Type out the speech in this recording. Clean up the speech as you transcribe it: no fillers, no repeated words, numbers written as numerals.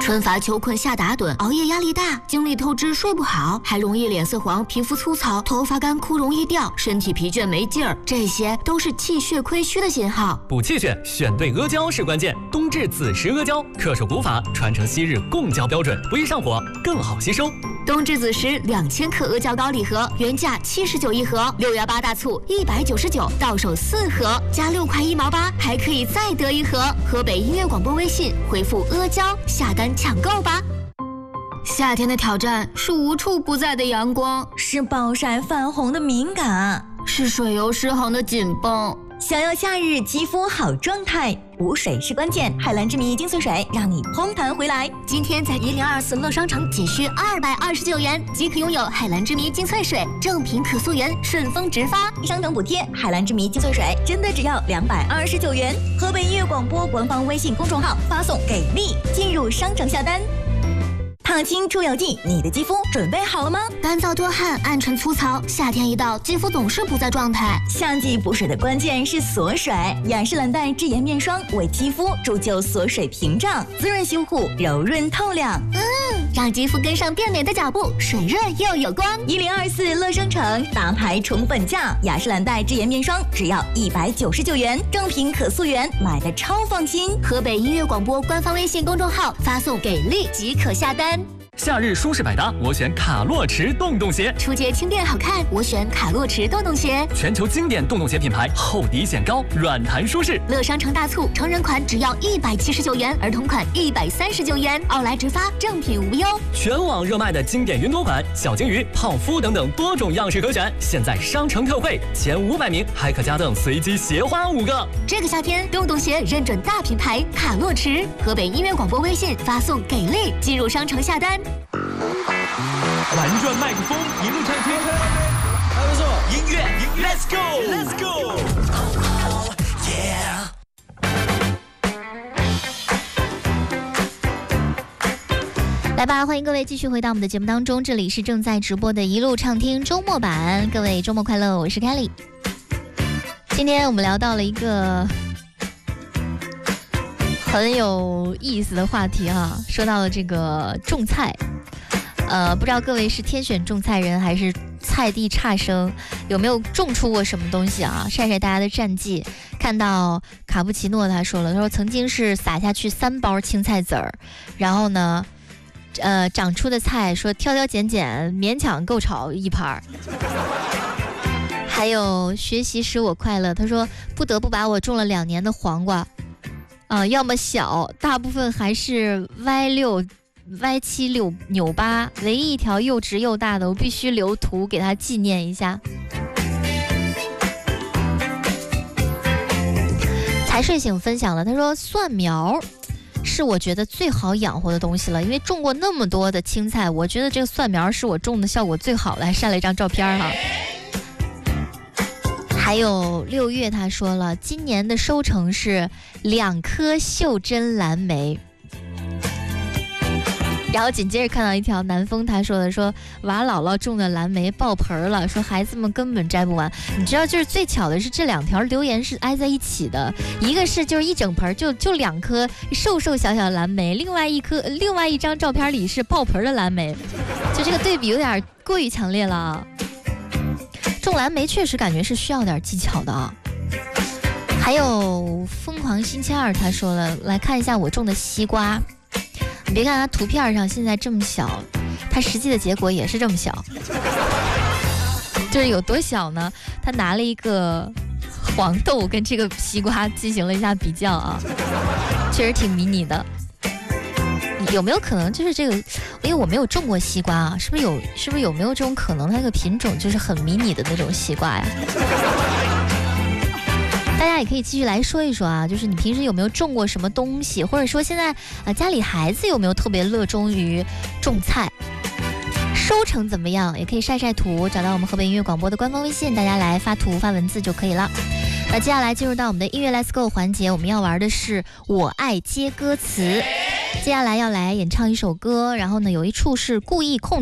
春乏秋困夏打盹，熬夜压力大，精力透支睡不好，还容易脸色黄、皮肤粗糙、头发干枯容易掉，身体疲倦没劲儿，这些都是气血亏虚的信号。 补气血，选对阿胶是关键。冬至子时阿胶，恪守古法，传承昔日贡胶标准，不易上火，更好吸收。 冬至子时2000克阿胶膏礼盒，原价79一盒，6月8大促199，到手4盒，加6块1毛8，还可以再得一盒。河北音乐广播微信回复阿胶下单抢购吧。夏天的挑战是无处不在的阳光， 是暴晒泛红的敏感， 是水油失衡的紧绷。 想要夏日肌肤好状态，补水是关键。海蓝之谜精粹水让你嘭弹回来。 今天在1024乐商城仅需229元即可拥有海蓝之谜精粹水，正品可溯源，顺丰直发， 商城补贴。海蓝之谜精粹水真的只要229元。河北音乐广播官方微信公众号发送给力，进入商城下单。烫青出油剂，你的肌肤准备好了吗？ 干燥多汗、暗沉粗糙，夏天一到，肌肤总是不在状态。 夏季补水的关键是锁水，雅诗兰黛智颜面霜为肌肤铸就锁水屏障，滋润修护，柔润透亮。 让肌肤跟上变美的脚步，水润又有光。 1024乐商城大牌宠本价，雅诗兰黛智颜面霜只要199元，正品可溯源，买的超放心。 河北音乐广播官方微信公众号发送给力即可下单。 夏日舒适百搭，我选卡洛驰洞洞鞋。 出街轻便好看，我选卡洛驰洞洞鞋。 全球经典洞洞鞋品牌，厚底显高，软弹舒适。 乐商城大促，成人款只要179元，儿童款139元，奥莱直发，正品无忧。 全网热卖的经典云朵款、小金鱼、泡芙等等多种样式可选，现在商城特惠，前500名还可加赠随机鞋花5个。 这个夏天，洞洞鞋认准大品牌卡洛驰。河北音乐广播微信发送给力，进入商城下单。 玩转麦克风，一路畅听。还不错，音乐 ，Let's go，Let's go，Yeah。 来吧，欢迎各位继续回到我们的节目当中，这里是正在直播的一路畅听周末版，各位周末快乐，我是 Kelly。今天我们聊到了一个很有意思的话题哈，说到了这个种菜。不知道各位是天选种菜人还是菜地差生，有没有种出过什么东西啊？晒晒大家的战绩。看到卡布奇诺他说曾经是撒下去3包青菜籽儿，然后呢长出的菜说挑挑拣拣勉强够炒一盘。还有学习使我快乐，他说不得不把我种了2年的黄瓜要么小，大部分还是歪7扭8，唯一一条又直又大的，我必须留图给他纪念一下。才睡醒分享了，他说蒜苗是我觉得最好养活的东西了，因为种过那么多的青菜，我觉得这个蒜苗是我种的效果最好的，还晒了一张照片哈。还有6月他说了，今年的收成是2颗袖珍蓝莓。然后紧接着看到一条南风他说娃姥姥种的蓝莓爆盆了，说孩子们根本摘不完。你知道就是最巧的是这2条留言是挨在一起的，一个是就是一整盆就2颗瘦小小蓝莓，另外一张照片里是爆盆的蓝莓，就这个对比有点过于强烈了啊。种蓝莓确实感觉是需要点技巧的啊。还有疯狂星期2他说了，来看一下我种的西瓜，你别看它图片上现在这么小，它实际的结果也是这么小。就是有多小呢？他拿了一个黄豆跟这个西瓜进行了一下比较啊，确实挺迷你的。有没有可能就是这个？因为我没有种过西瓜啊，是不是有没有这种可能？它那个品种就是很迷你的那种西瓜呀？大家也可以继续来说一说啊，就是你平时有没有种过什么东西，或者说现在家里孩子有没有特别热衷于种菜，收成怎么样？也可以晒晒图，找到我们河北音乐广播的官方微信，大家来发图发文字就可以了。那接下来进入到我们的音乐 Let's Go 环节，我们要玩的是我爱接歌词。接下来要来演唱一首歌，然后呢有一处是故意空